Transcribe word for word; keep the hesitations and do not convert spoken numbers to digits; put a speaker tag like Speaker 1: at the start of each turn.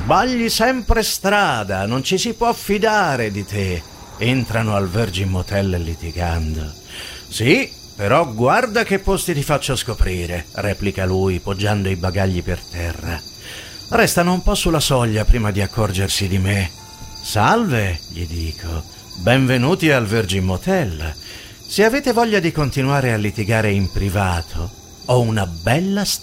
Speaker 1: Sbagli sempre strada, non ci si può fidare di te. Entrano al Virgin Motel litigando. Sì, però guarda che posti ti faccio scoprire, replica lui, poggiando i bagagli per terra. Restano un po' sulla soglia prima di accorgersi di me. Salve, gli dico. Benvenuti al Virgin Motel. Se avete voglia di continuare a litigare in privato, ho una bella stanza